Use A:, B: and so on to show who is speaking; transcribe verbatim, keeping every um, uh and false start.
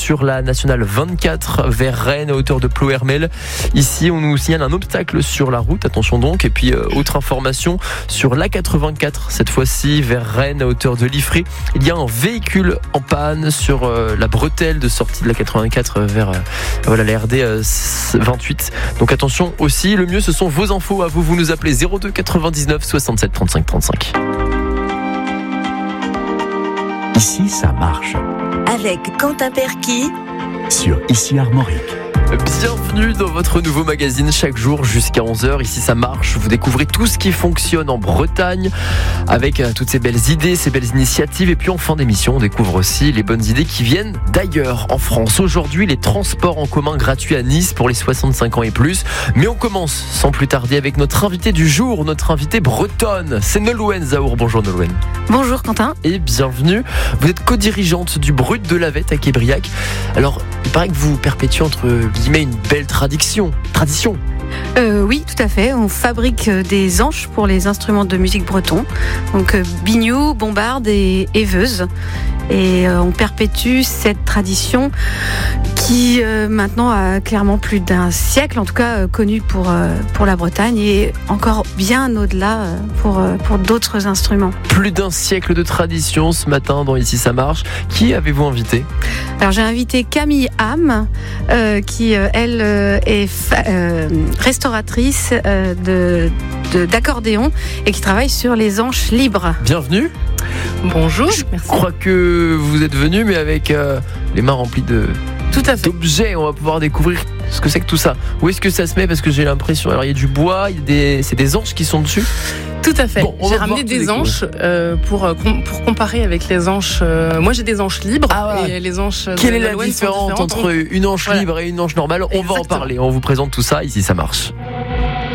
A: sur la nationale vingt-quatre vers Rennes à hauteur de Ploërmel. Ici, on nous signale un obstacle sur la route, attention donc. Et puis, euh, autre information sur l'A quatre-vingt-quatre, cette fois-ci vers Rennes à hauteur de Liffré. Il y a un véhicule en panne sur euh, la bretelle de sortie de l'A quatre-vingt-quatre vers euh, voilà, la R D euh, vingt-huit. Donc attention aussi, le mieux ce sont vos infos à vous. Vous nous appelez zéro deux quatre-vingt-dix-neuf soixante-sept trente-cinq trente-cinq.
B: Ici, ça marche.
C: Avec Quentin Perquis
B: Sur Ici Armorique.
A: Bienvenue dans votre nouveau magazine chaque jour jusqu'à onze heures. Ici ça marche, vous découvrez tout ce qui fonctionne en Bretagne avec euh, toutes ces belles idées, ces belles initiatives. Et puis en fin d'émission, on découvre aussi les bonnes idées qui viennent d'ailleurs en France. Aujourd'hui, les transports en commun gratuits à Nice pour les soixante-cinq ans et plus. Mais on commence sans plus tarder avec notre invité du jour, notre invitée bretonne. C'est Nolwenn Zahour. Bonjour Nolwenn.
D: Bonjour Quentin.
A: Et bienvenue. Vous êtes co-dirigeante du Brut de la Vette à Québriac. Alors, il paraît que vous perpétuez entre guillemets une belle tradition. Tradition.
D: Euh, oui, tout à fait. On fabrique des anches pour les instruments de musique breton. Donc euh, biniou, bombarde et éveuse. Et euh, on perpétue cette tradition qui euh, maintenant a clairement plus d'un siècle, en tout cas euh, connue pour, euh, pour la Bretagne et encore bien au-delà euh, pour, euh, pour d'autres instruments.
A: Plus d'un siècle de tradition ce matin dans Ici ça marche. Qui avez-vous invité ?
D: Alors j'ai invité Camille Ham, euh, qui euh, elle euh, est fa- euh, restauratrice euh, de, de, d'accordéon et qui travaille sur les anches libres.
A: Bienvenue.
E: Bonjour,
A: Je
E: merci.
A: crois que vous êtes venu, mais avec euh, les mains remplies de,
E: Tout à fait.
A: d'objets. On va pouvoir découvrir ce que c'est que tout ça. Où est-ce que ça se met ? Parce que j'ai l'impression, alors il y a du bois, il y a des, c'est des anches qui sont dessus.
E: Tout à fait.
A: Bon, on
E: j'ai
A: va
E: ramené
A: voir
E: des
A: tous les
E: anches euh, pour, euh, com- pour comparer avec les anches. Euh, moi, j'ai des anches libres
A: Ah ouais.
E: et les anches.
A: Quelle
E: de
A: est la
E: Nolwenn sont
A: différence
E: différentes.
A: entre une anche
E: Voilà.
A: libre et une anche normale ? On va en
E: Exactement.
A: parler. On vous présente tout ça. Ici ça marche.